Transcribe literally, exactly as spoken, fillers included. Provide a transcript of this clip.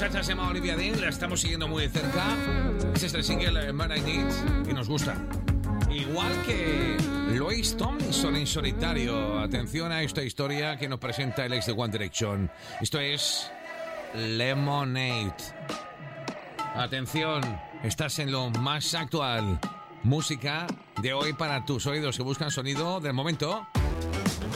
muchacha se llama Olivia Dean, la estamos siguiendo muy de cerca. Ese es el single Man I Need, que nos gusta. Igual que Louis Tomlinson en solitario. Atención a esta historia que nos presenta el ex de One Direction. Esto es Lemonade. Atención, estás en lo más actual. Música de hoy para tus oídos que buscan sonido del momento.